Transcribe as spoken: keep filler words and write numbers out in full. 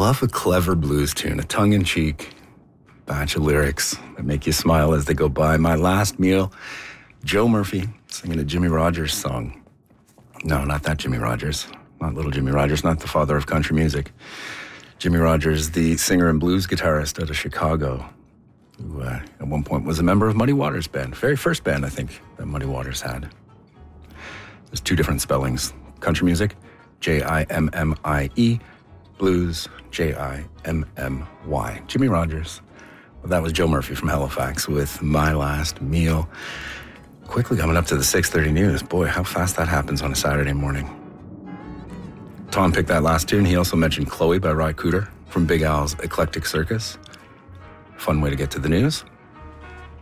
love a clever blues tune, a tongue-in-cheek batch of lyrics that make you smile as they go by. My Last Meal, Joe Murphy singing a Jimmy Rogers song. No, not that Jimmy Rogers. Not little Jimmy Rogers, not the father of country music. Jimmy Rogers, the singer and blues guitarist out of Chicago, who uh, at one point was a member of Muddy Waters' band. Very first band, I think, that Muddy Waters had. There's two different spellings. Country music, J I M M I E. Blues, J I M M Y. Jimmy Rogers. Well, that was Joe Murphy from Halifax with My Last Meal. Quickly coming up to the six thirty news. Boy, how fast that happens on a Saturday morning. Tom picked that last tune. He also mentioned Chloe by Ry Cooder from Big Al's Eclectic Circus. Fun way to get to the news.